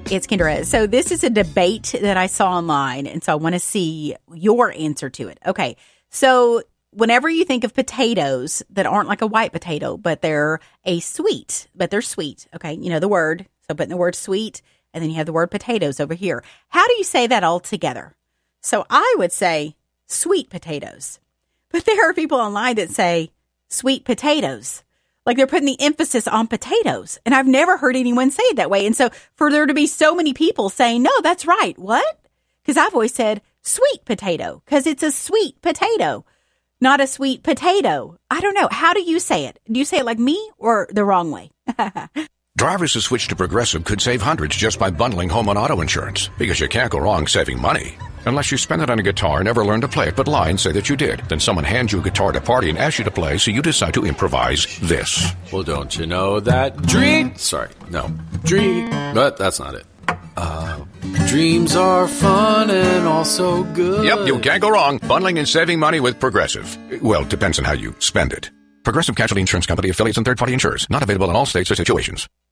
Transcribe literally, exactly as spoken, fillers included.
It's Kendra. So this is a debate that I saw online, and so I want to see your answer to it. Okay, so whenever you think of potatoes that aren't like a white potato, but they're a sweet, but they're sweet, okay, you know the word, so put in the word sweet, and then you have the word potatoes over here. How do you say that all together? So I would say sweet potatoes, but there are people online that say sweet potatoes. Like they're putting the emphasis on potatoes. And I've never heard anyone say it that way. And so for there to be so many people saying, no, that's right. What? Because I've always said sweet potato because it's a sweet potato, not a sweet potato. I don't know. How do you say it? Do you say it like me or the wrong way? Drivers who switch to Progressive could save hundreds just by bundling home and auto insurance, because you can't go wrong saving money. Unless you spend it on a guitar and never learn to play it but lie and say that you did. Then someone hands you a guitar at a party and asks you to play, so you decide to improvise this. Well, don't you know that dream... Sorry, no. Dream... But that's not it. Uh, dreams are fun and also good. Yep, you can't go wrong. Bundling and saving money with Progressive. Well, depends on how you spend it. Progressive Casualty Insurance Company, affiliates, and third-party insurers. Not available in all states or situations.